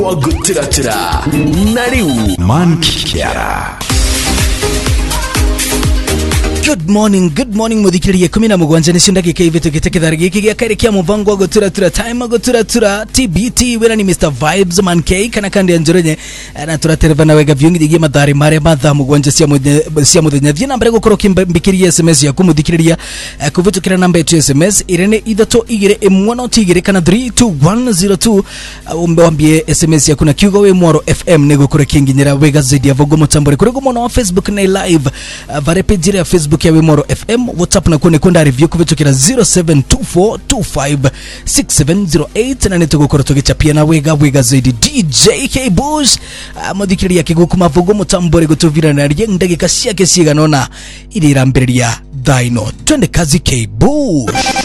Wagutira Nariu Mankiara. Good morning mudhikiriye 17 nishinda kike tukitekedhara giki karekia muvango gotura time gotura TBT wera ni Mr Vibes man K kana kandi anjoronya na turatereva na wega vyungi digi madari mare madha mugwanje sia muthenya thina mbere gukoro kimbikiriye SMS ya kumudhikiriya kuvitukira namba yetu SMS irene idato igire emwono tigire kana 32102 umbambie SMS ya kuna kiugo we mwaro FM nego kure kinginyira wega zaidi ya vogo mutambore kure gomono wa Facebook na live varepejire ya Facebook ya Wimoro FM. WhatsApp na kwenda review kuvitukira 0724256708 na neto gukora tugichapia na wega zaidi DJ K Bush mudhikiri ya kigukuma vugo mutambore gutuvira na ndagika ciake ciganona irirambiria Dino twende kazi K Bush.